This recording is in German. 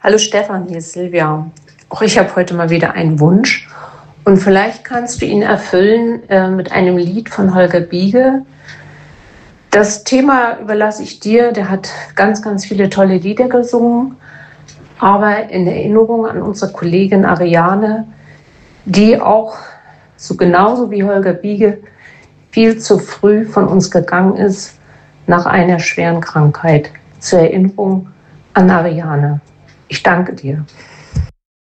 Hallo Stefan, hier ist Silvia. Auch ich habe heute mal wieder einen Wunsch und vielleicht kannst du ihn erfüllen mit einem Lied von Holger Biege. Das Thema überlasse ich dir, der hat ganz, ganz viele tolle Lieder gesungen, aber in Erinnerung an unsere Kollegin Ariane, die auch so genauso wie Holger Biege viel zu früh von uns gegangen ist nach einer schweren Krankheit. Zur Erinnerung an Ariane. Ich danke dir.